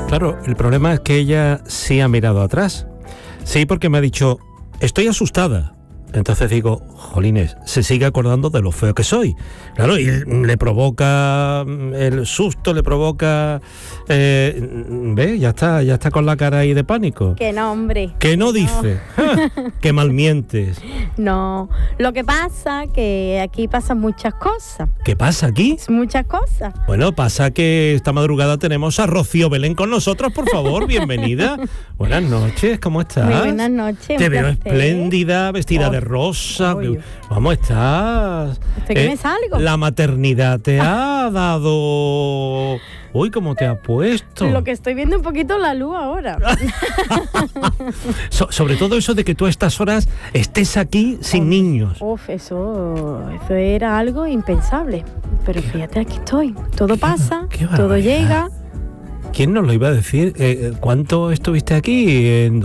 Claro, el problema es que ella sí ha mirado atrás. Sí, porque me ha dicho, estoy asustada. Entonces digo, jolines, se sigue acordando de lo feo que soy. Claro, y le provoca el susto, le provoca... ¿Ves? Ya está con la cara ahí de pánico. Que no, hombre. Que no dice. Que mal mientes. No, lo que pasa que aquí pasan muchas cosas. ¿Qué pasa aquí? Muchas cosas. Bueno, pasa que esta madrugada tenemos a Rocío Belén con nosotros, por favor, bienvenida. Buenas noches, ¿cómo estás? Muy buenas noches. Te veo espléndida, vestida de rosa. ¿Cómo estás? Estoy que me salgo. La maternidad te ha dado... Uy, ¿cómo te ha puesto? Lo que estoy viendo un poquito la luz ahora. Sobre todo eso de que tú a estas horas estés aquí sin niños. Eso era algo impensable. Pero fíjate, aquí estoy. Todo pasa, todo llega. ¿Quién nos lo iba a decir? ¿Cuánto estuviste aquí? ¿En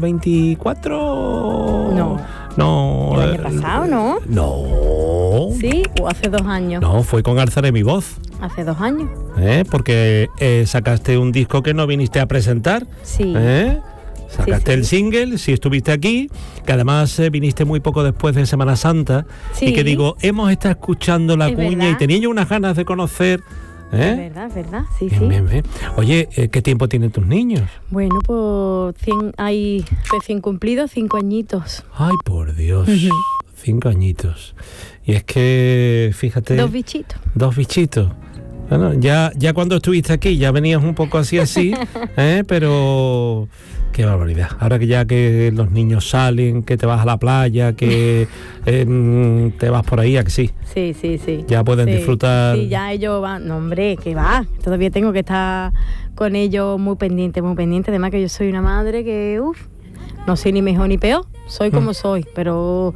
2024? No. ¿El año pasado, no? No. Sí, o hace 2 años. No, fue con Alzaré mi voz. Hace 2 años. Porque sacaste un disco que no viniste a presentar. Sí. Sacaste el single, sí estuviste aquí, que además viniste muy poco después de Semana Santa. Sí. Y que digo, hemos estado escuchando la cuña, ¿verdad? Y tenía yo unas ganas de conocer... Es verdad, sí, bien. Oye, ¿qué tiempo tienen tus niños? Bueno, pues 100, hay recién cumplidos 5 añitos. Ay, por Dios, 5 añitos. Y es que, fíjate... 2 bichitos. 2 bichitos. Bueno, ya cuando estuviste aquí ya venías un poco así, pero... Qué barbaridad. Ahora que los niños salen, que te vas a la playa, que te vas por ahí, ¿a que sí? Sí. Ya pueden disfrutar. Sí, ya ellos van. No, hombre, que va. Todavía tengo que estar con ellos muy pendiente. Además que yo soy una madre que, no soy ni mejor ni peor. Soy como soy, pero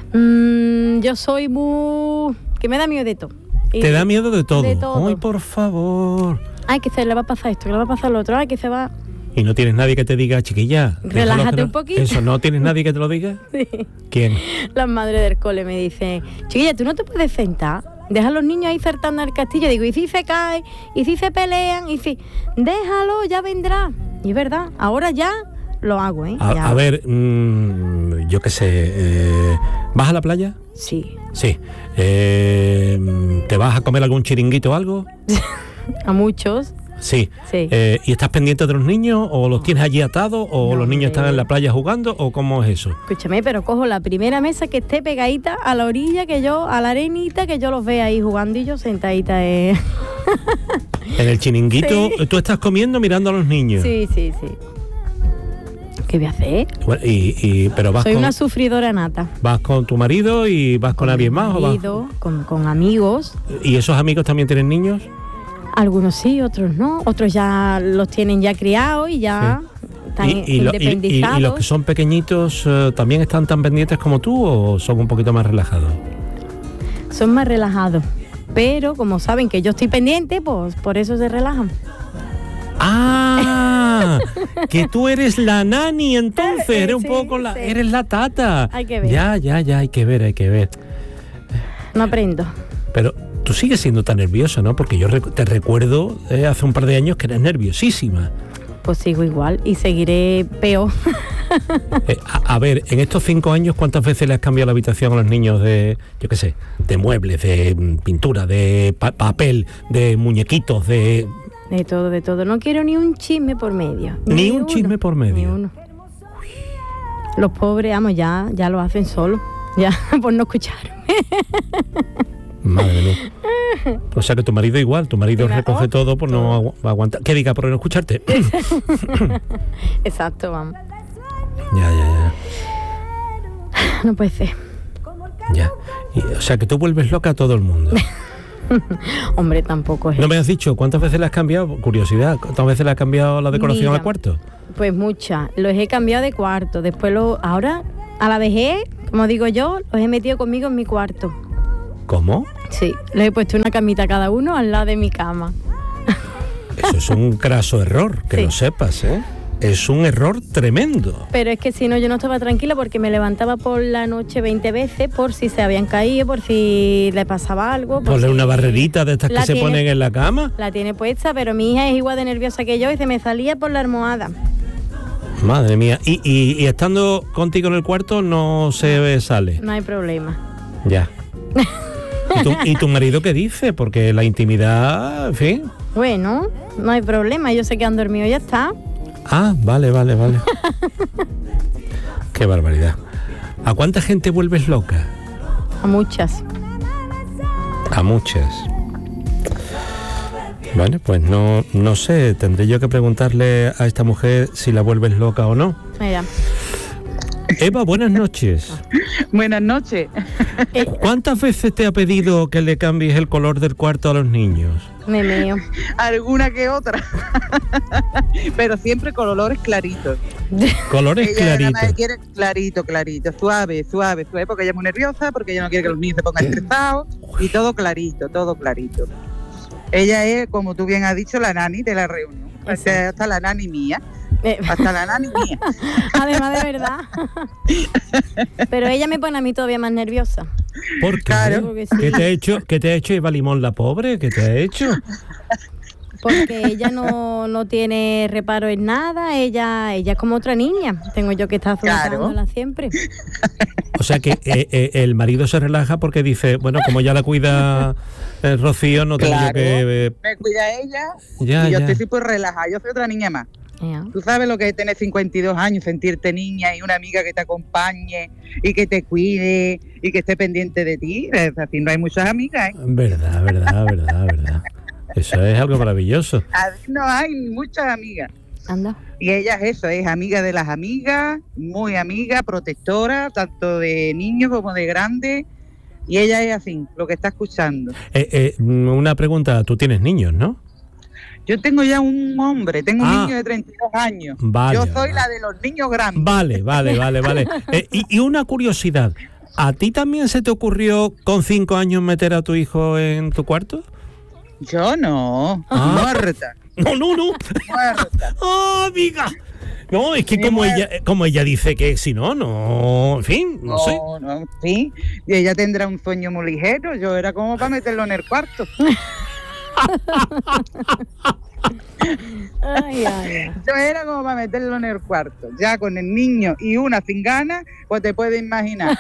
yo soy muy... que me da miedo de todo. ¿Te da miedo de todo? De todo. Ay, por favor. Ay, que se le va a pasar esto, que le va a pasar lo otro. Ay, que se va... ¿Y no tienes nadie que te diga, chiquilla? Relájate un poquito. ¿Eso no tienes nadie que te lo diga? Sí. ¿Quién? Las madres del cole me dicen, chiquilla, ¿tú no te puedes sentar? Deja a los niños ahí saltando al castillo. Digo, ¿y si se caen? ¿Y si se pelean? ¿Y si...? Déjalo, ya vendrá. Y es verdad, ahora ya lo hago, ¿eh? A ver, yo qué sé, ¿vas a la playa? Sí. Sí. ¿Te vas a comer algún chiringuito o algo? A muchos. Sí. ¿Y estás pendiente de los niños o los tienes allí atados o los niños están en la playa jugando o cómo es eso? Escúchame, pero cojo la primera mesa que esté pegadita a la orilla, a la arenita, que yo los vea ahí jugando y yo sentadita. En el chiringuito, sí. ¿Tú estás comiendo mirando a los niños? Sí. ¿Qué voy a hacer? Bueno, pero vas Soy una sufridora nata. ¿Vas con tu marido y vas con alguien más? Marido, con amigos. ¿Y esos amigos también tienen niños? Algunos sí, otros no. Otros ya los tienen ya criados y ya están independizados. ¿Y los que son pequeñitos también están tan pendientes como tú o son un poquito más relajados? Son más relajados. Pero como saben que yo estoy pendiente, pues por eso se relajan. ¡Ah! Que tú eres la nani, entonces. Eres un poco eres la tata. Hay que ver. Ya, hay que ver. No aprendo. Pero... Tú sigues siendo tan nerviosa, ¿no? Porque yo te recuerdo hace un par de años que eres nerviosísima. Pues sigo igual y seguiré peor. A ver, en estos 5 años, ¿cuántas veces le has cambiado la habitación a los niños de, yo qué sé, de muebles, de pintura, de papel, de muñequitos, de... De todo. No quiero ni un chisme por medio. Ni un chisme por medio. Ni uno. Los pobres, ya lo hacen solos. Ya, por no escucharme. Madre mía. O sea que tu marido igual, tu marido recoge todo por no aguantar. ¿Qué diga? Por no escucharte. Exacto, vamos. Ya. No puede ser. Ya. O sea que tú vuelves loca a todo el mundo. Hombre, tampoco es. ¿No me has dicho cuántas veces le has cambiado? Curiosidad, ¿cuántas veces le has cambiado la decoración al cuarto? Pues muchas. Los he cambiado de cuarto. Después ahora, a la vejez, como digo yo, los he metido conmigo en mi cuarto. ¿Cómo? Sí, les he puesto una camita cada uno al lado de mi cama. Eso es un craso error, que lo sepas, ¿eh? es un error tremendo. Pero es que si no, yo no estaba tranquila porque me levantaba por la noche 20 veces por si se habían caído, por si le pasaba algo. Ponle una barrerita de estas que se ponen en la cama. La tiene puesta, pero mi hija es igual de nerviosa que yo y se me salía por la almohada. Madre mía. Y estando contigo en el cuarto no se sale. No hay problema. Ya. ¿Y tu marido qué dice? Porque la intimidad, en fin. Bueno, no hay problema. Ellos se quedan dormidos y ya está. Ah, vale. Qué barbaridad. ¿A cuánta gente vuelves loca? A muchas. A muchas. Vale, pues no sé. Tendré yo que preguntarle a esta mujer si la vuelves loca o no. Mira. Eva, buenas noches. Buenas noches. ¿Cuántas veces te ha pedido que le cambies el color del cuarto a los niños? Me meo. Alguna que otra. Pero siempre con olores claritos. Colores ella claritos. Nada más quiere clarito, suave, porque ella es muy nerviosa, porque ella no quiere que los niños se pongan estresados, y todo clarito. Ella es, como tú bien has dicho, la nani de la reunión. Hasta la nani mía. Hasta la nani mía. Además, de verdad. Pero ella me pone a mí todavía más nerviosa. ¿Por qué? Claro. Sí. ¿Qué te ha hecho Eva Limón, la pobre? ¿Qué te ha hecho? Porque ella no tiene reparo en nada, ella es como otra niña. Tengo yo que estar soltándola siempre. O sea que el marido se relaja porque dice, bueno, como ya la cuida Rocío, no tengo que... me cuida ella ya, y yo ya. estoy súper relajada. Yo soy otra niña más. Yeah. Tú sabes lo que es tener 52 años, sentirte niña y una amiga que te acompañe y que te cuide y que esté pendiente de ti. Así no hay muchas amigas, ¿eh? Verdad. Eso es algo maravilloso. Así no hay muchas amigas. Anda. Y ella es eso, es amiga de las amigas, muy amiga, protectora, tanto de niños como de grandes. Y ella es así, lo que está escuchando. Una pregunta, tú tienes niños, ¿no? Yo tengo ya un hombre, tengo un niño de 32 años. Vale, yo soy la de los niños grandes. Vale. Y una curiosidad, ¿a ti también se te ocurrió con 5 años meter a tu hijo en tu cuarto? Yo no, muerta. No. Muerta. ¡Oh, amiga! No, es que como ella dice que si no, en fin, no sé. No, sí. Y ella tendrá un sueño muy ligero. Yo era como para meterlo en el cuarto. Ay. Yo era como para meterlo en el cuarto. Ya con el niño y una sin ganas, pues te puedes imaginar.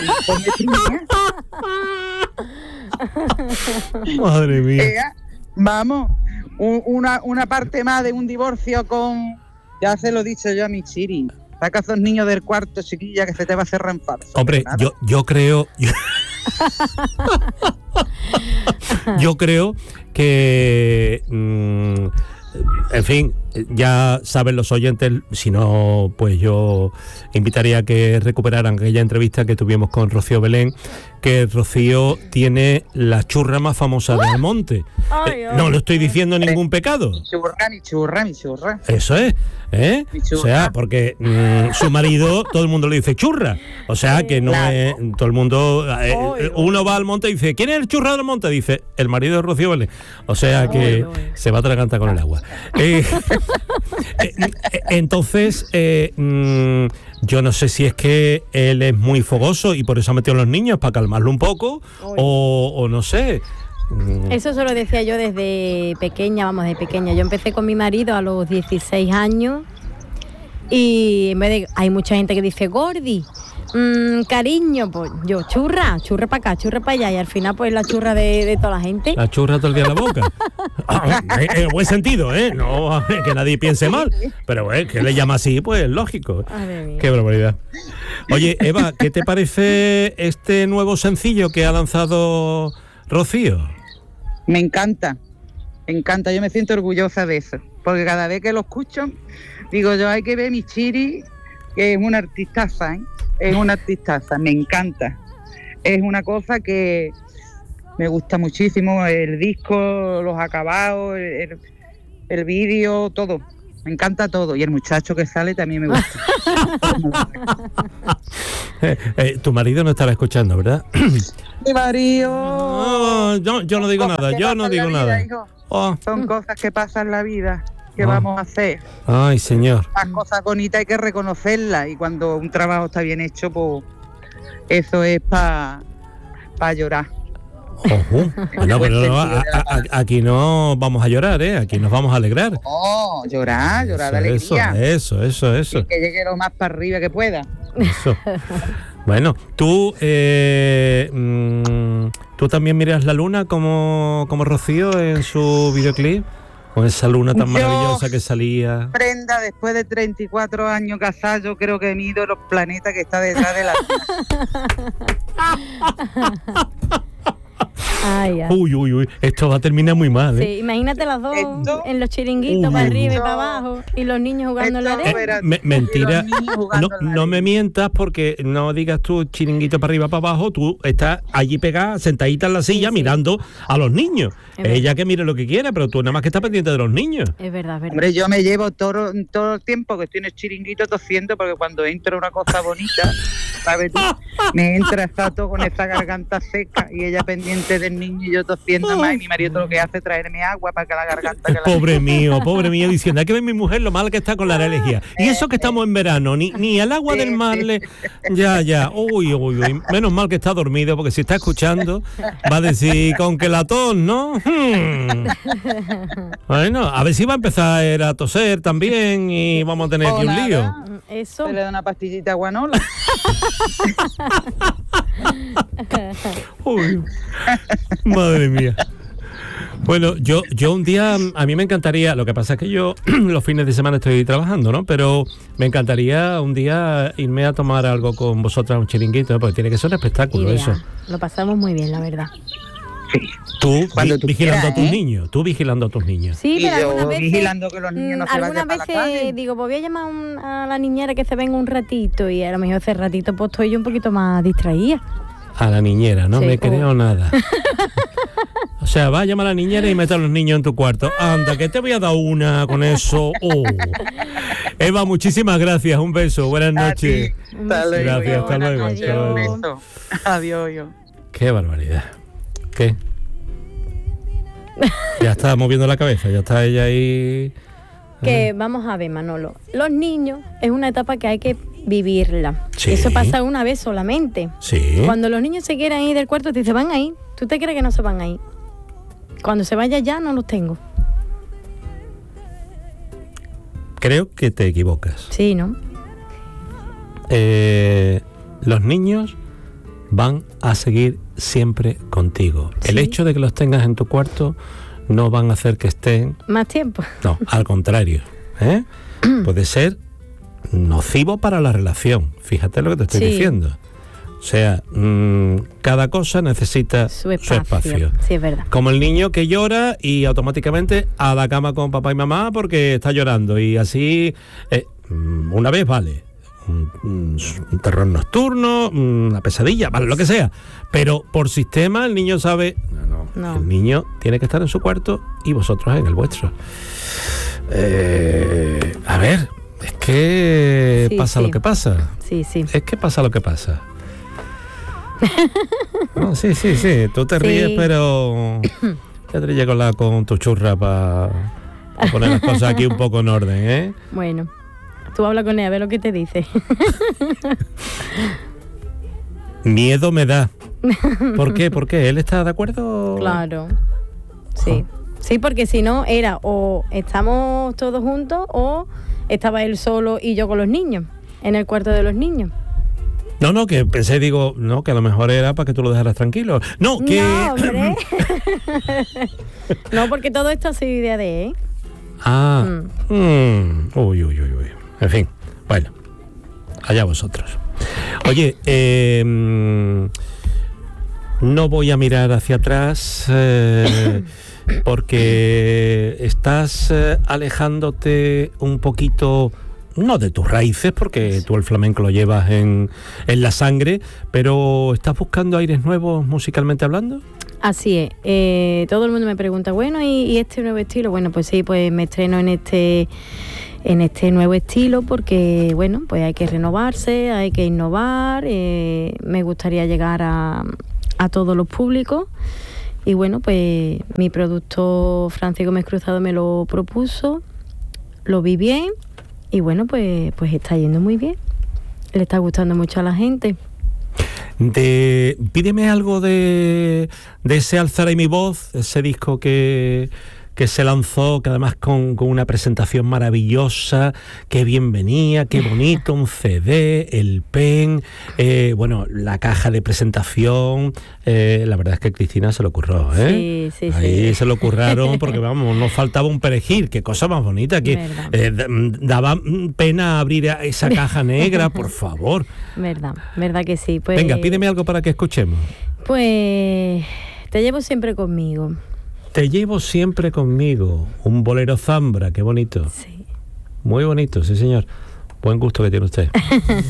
Madre mía. Vamos, una parte más de un divorcio con... Ya se lo he dicho yo a mi Chiri. Saca a esos niños del cuarto, chiquilla, que se te va a hacer ramparzo. Hombre, yo creo... Yo creo que... en fin, ya saben los oyentes, si no, pues yo invitaría a que recuperaran aquella entrevista que tuvimos con Rocío Belén, que Rocío tiene la churra más famosa del monte. No lo estoy diciendo ningún pecado. Mi churra. Eso es, ¿eh? O sea, porque su marido, todo el mundo le dice churra. O sea, que no es... Todo el mundo... uno va al monte y dice, ¿quién es el churra del monte? Dice, el marido de Rocío Belén. O sea, que se va a atragantar con el agua. Entonces, yo no sé si es que él es muy fogoso y por eso ha metido a los niños para calmarlo un poco, o no sé. Eso se lo decía yo desde pequeña. Yo empecé con mi marido a los 16 años y en vez de... Hay mucha gente que dice, Gordi, cariño, pues yo, churra para acá, churra para allá, y al final pues la churra de toda la gente. La churra todo el día en la boca. En buen sentido, ¿eh? No que nadie piense mal, pero que le llama así, pues lógico. Qué barbaridad. Oye, Eva, ¿qué te parece este nuevo sencillo que ha lanzado Rocío? Me encanta, yo me siento orgullosa de eso, porque cada vez que lo escucho, digo yo, hay que ver mi Chiri, que es una artistaza, ¿eh? Es una artistaza, me encanta. Es una cosa que me gusta muchísimo, el disco, los acabados, el vídeo, todo. Me encanta todo. Y el muchacho que sale también me gusta. Tu marido no estará escuchando, ¿verdad? Mi marido... yo no digo nada, Son cosas que pasan en la vida. ¿qué vamos a hacer? Ay, señor. Las cosas bonitas hay que reconocerlas, y cuando un trabajo está bien hecho, pues eso es para llorar. Ojo. Bueno, pero no, aquí no vamos a llorar, ¿eh? Aquí nos vamos a alegrar. Oh, llorar de alegría. Eso. Y que llegue lo más para arriba que pueda. Eso. Bueno, tú también miras la luna como Rocío en su videoclip, con esa luna tan maravillosa que salía. Prenda, después de 34 años casada, yo creo que mido los planetas que está detrás de la luna. Ay, ay. Uy, esto va a terminar muy mal, ¿eh? Sí, imagínate las dos en los chiringuitos para arriba y para abajo, y los niños jugando en la arena. Mentira, no me mientas, porque no digas tú chiringuito para arriba, para abajo, tú estás allí pegada, sentadita en la silla, mirando a los niños. Ella que mire lo que quiera, pero tú nada más que estás pendiente de los niños. Es verdad. Hombre, yo me llevo todo el tiempo que estoy en el chiringuito tosiendo, porque cuando entra una cosa bonita, ¿sabes tú? Me entra exacto con esa garganta seca, y ella pendiente del niño y yo tosiendo más, y mi marido todo lo que hace es traerme agua para que la garganta... Pobre mío, diciendo, hay que ver mi mujer lo mal que está con la alergia. Y eso que estamos en verano, ni el agua del mar le... Ya, uy, menos mal que está dormido, porque si está escuchando va a decir, con que la tos, ¿no? Bueno, a ver si va a empezar a toser también y vamos a tener aquí un lío. Eso. Se le da una pastillita guanola. Uy, madre mía. Bueno, yo un día, a mí me encantaría, lo que pasa es que yo los fines de semana estoy trabajando, ¿no? Pero me encantaría un día irme a tomar algo con vosotras, un chiringuito, porque tiene que ser un espectáculo. Idea. Eso. Lo pasamos muy bien, la verdad. Sí. Tú vigilando a tus niños, Sí, pero yo algunas veces, vigilando que los niños no se vayan algunas para la calle. veces digo, pues voy a llamar a la niñera que se venga un ratito, y a lo mejor ese ratito pues estoy yo un poquito más distraída. A la niñera, no sí, me creo nada. O sea, va a llamar a la niñera y mete a los niños en tu cuarto. Anda, que te voy a dar una con eso. Eva, muchísimas gracias, un beso, buenas noches. Gracias, hasta luego. Adiós. Adiós. Qué barbaridad. ¿Qué? Ya está moviendo la cabeza, ya está ella ahí. Que vamos a ver, Manolo, los niños es una etapa que hay que vivirla. Sí. Eso pasa una vez solamente. Sí. Cuando los niños se quieran ir del cuarto, te dicen, van a ir. ¿Tú te crees que no se van a ir? Cuando se vaya ya, no los tengo. Creo que te equivocas. Sí, ¿no? Los niños van a seguir siempre contigo. ¿Sí? El hecho de que los tengas en tu cuarto no van a hacer que estén... ¿Más tiempo? No, al contrario. Puede ser nocivo para la relación. Fíjate lo que te estoy diciendo. O sea, cada cosa necesita su espacio. Sí, es verdad. Como el niño que llora y automáticamente a la cama con papá y mamá porque está llorando. Y así, una vez vale. Un terror nocturno, una pesadilla, vale, lo que sea. Pero por sistema el niño sabe... No. El niño tiene que estar en su cuarto y vosotros en el vuestro. A ver, es que pasa lo que pasa. Sí. Es que pasa lo que pasa. No, sí. Tú te ríes, pero ya te llego con tu churra para poner las cosas aquí un poco en orden, ¿eh? Bueno, tú habla con él, a ver lo que te dice. Miedo me da. ¿Por qué? ¿Por qué? ¿Él está de acuerdo? Claro. Sí. Sí, porque si no era o estamos todos juntos o estaba él solo y yo con los niños, en el cuarto de los niños. No, que pensé, digo, no, que a lo mejor era para que tú lo dejaras tranquilo. No, que... No, hombre. No, porque todo esto ha sido idea de él. Uy. En fin, bueno, allá vosotros. Oye, no voy a mirar hacia atrás porque estás alejándote un poquito... No de tus raíces, porque tú el flamenco lo llevas en la sangre, pero ¿estás buscando aires nuevos musicalmente hablando? Así es. Todo el mundo me pregunta, bueno, ¿y este nuevo estilo? Bueno, pues sí, pues me estreno en este nuevo estilo porque, bueno, pues hay que renovarse, hay que innovar. Me gustaría llegar a todos los públicos. Y bueno, pues mi productor Francisco Gómez Cruzado me lo propuso. lo vi bien y bueno, pues está yendo muy bien. Le está gustando mucho a la gente. Pídeme algo de ese Alzaré mi voz, ese disco que se lanzó, que además con una presentación maravillosa, qué bien venía, qué bonito, un CD, el pen, bueno, la caja de presentación, la verdad es que Cristina se lo curró, ¿eh? Sí. Ahí se lo curraron porque, vamos, nos faltaba un perejil, qué cosa más bonita, que daba pena abrir esa caja negra, por favor. Verdad que sí. Pues, venga, pídeme algo para que escuchemos. Pues te llevo siempre conmigo. Te llevo siempre conmigo, un bolero zambra, qué bonito. Sí. Muy bonito, sí señor. Buen gusto que tiene usted.